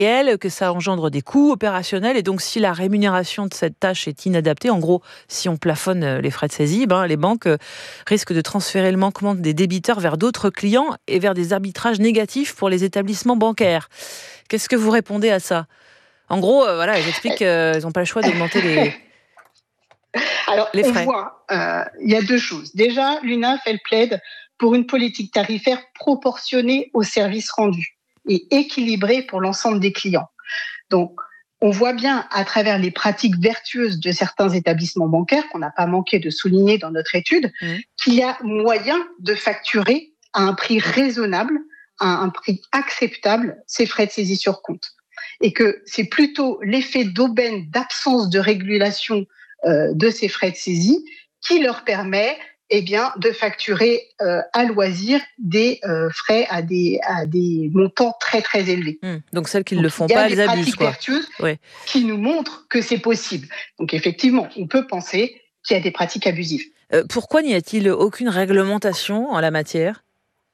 réel, que ça engendre des coûts opérationnels, et donc si la rémunération de cette tâche est inadaptée, en gros, si on plafonne les frais de saisie, les banques risquent de transférer le manquement des débiteurs vers d'autres clients et vers des arbitrages négatifs pour les établissements bancaires. Qu'est-ce que vous répondez à ça ? En gros, ils expliquent qu'ils n'ont pas le choix d'augmenter Alors, les frais. On voit, il y a deux choses. Déjà, l'UNAF, elle plaide pour une politique tarifaire proportionnée aux services rendus et équilibrée pour l'ensemble des clients. Donc, on voit bien à travers les pratiques vertueuses de certains établissements bancaires, qu'on n'a pas manqué de souligner dans notre étude, qu'il y a moyen de facturer à un prix raisonnable, à un prix acceptable, ces frais de saisie sur compte. Et que c'est plutôt l'effet d'aubaine d'absence de régulation de ces frais de saisie qui leur permet de facturer à loisir des frais à des montants très très élevés. Donc celles qui ne le font pas, elles abusent. Il y a des pratiques vertueuses qui nous montrent que c'est possible. Donc effectivement, on peut penser qu'il y a des pratiques abusives. Pourquoi n'y a-t-il aucune réglementation en la matière ?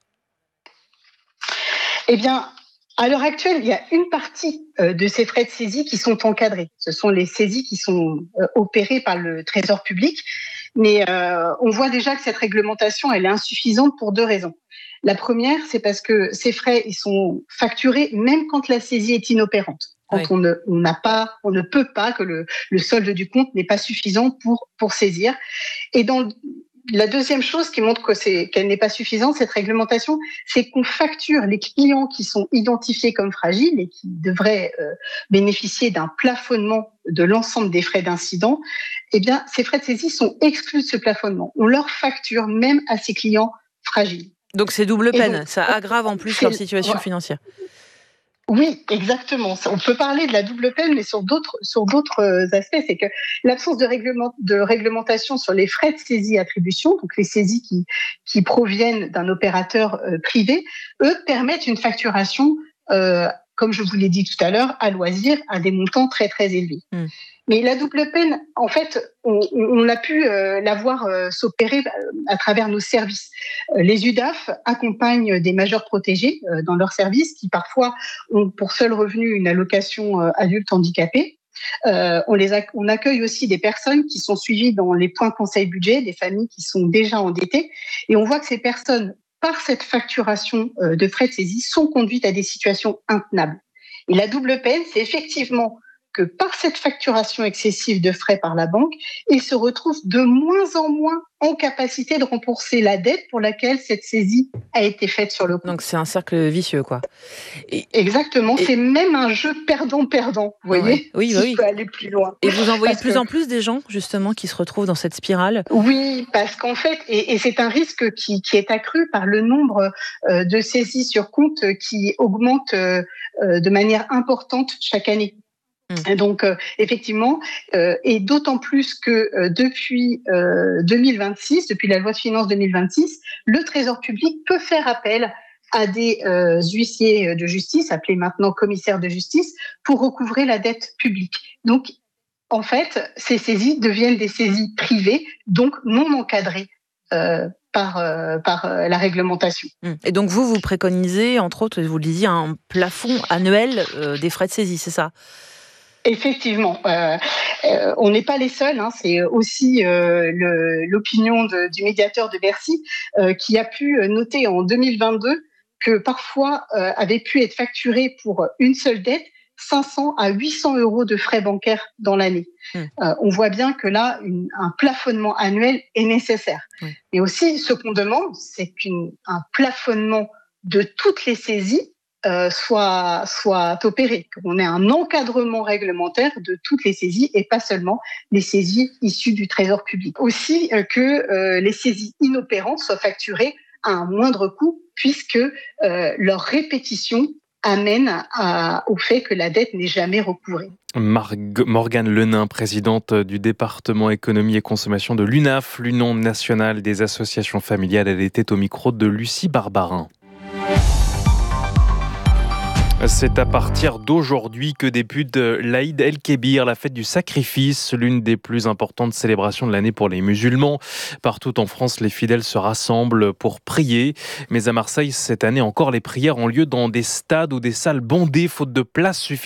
À l'heure actuelle, il y a une partie de ces frais de saisie qui sont encadrés. Ce sont les saisies qui sont opérées par le Trésor public. Mais on voit déjà que cette réglementation, elle est insuffisante pour deux raisons. La première, c'est parce que ces frais, ils sont facturés même quand la saisie est inopérante. Quand on ne peut pas, que le solde du compte n'est pas suffisant pour saisir. Et la deuxième chose qui montre qu'elle n'est pas suffisante, cette réglementation, c'est qu'on facture les clients qui sont identifiés comme fragiles et qui devraient bénéficier d'un plafonnement de l'ensemble des frais d'incident. Ces frais de saisie sont exclus de ce plafonnement. On leur facture même à ces clients fragiles. Donc c'est double peine, ça aggrave en plus leur situation financière. Oui, exactement. On peut parler de la double peine, mais sur d'autres aspects, c'est que l'absence de réglementation sur les frais de saisie attribution, donc les saisies qui proviennent d'un opérateur privé, eux permettent une facturation, comme je vous l'ai dit tout à l'heure, à loisir, à des montants très très élevés. Mais la double peine, en fait, on a pu la voir s'opérer à travers nos services. Les UDAF accompagnent des majeurs protégés dans leurs services qui parfois ont pour seul revenu une allocation adulte handicapé. On accueille aussi des personnes qui sont suivies dans les points conseil budget, des familles qui sont déjà endettées. Et on voit que ces personnes, par cette facturation de frais de saisie, sont conduites à des situations intenables. Et la double peine, c'est effectivement que par cette facturation excessive de frais par la banque, ils se retrouvent de moins en moins en capacité de rembourser la dette pour laquelle cette saisie a été faite sur le compte. Donc c'est un cercle vicieux, quoi. Exactement, c'est même un jeu perdant-perdant, vous voyez, oui. peut aller plus loin. Et vous en voyez de plus en plus des gens, justement, qui se retrouvent dans cette spirale ? Oui, parce qu'en fait, et c'est un risque qui est accru par le nombre de saisies sur compte qui augmente de manière importante chaque année. Donc effectivement, et d'autant plus que depuis 2026, depuis la loi de finances 2026, le Trésor public peut faire appel à des huissiers de justice, appelés maintenant commissaires de justice, pour recouvrer la dette publique. Donc en fait, ces saisies deviennent des saisies privées, donc non encadrées par la réglementation. Et donc vous préconisez, entre autres, vous le disiez, un plafond annuel des frais de saisie, c'est ça ? Effectivement, on n'est pas les seuls. C'est aussi l'opinion du médiateur de Bercy qui a pu noter en 2022 que parfois avait pu être facturé pour une seule dette 500 à 800 euros de frais bancaires dans l'année. On voit bien que là, un plafonnement annuel est nécessaire. Et aussi, ce qu'on demande, c'est qu'un plafonnement de toutes les saisies soit opéré, qu'on ait un encadrement réglementaire de toutes les saisies et pas seulement les saisies issues du Trésor public. Aussi que les saisies inopérantes soient facturées à un moindre coût puisque leur répétition amène au fait que la dette n'est jamais recouvrée. Morgane Lenain, présidente du département économie et consommation de l'UNAF, l'Union nationale des associations familiales, elle était au micro de Lucie Barbarin. C'est à partir d'aujourd'hui que débute l'Aïd el-Kébir, la fête du sacrifice, l'une des plus importantes célébrations de l'année pour les musulmans. Partout en France, les fidèles se rassemblent pour prier. Mais à Marseille, cette année encore, les prières ont lieu dans des stades ou des salles bondées, faute de place suffisante.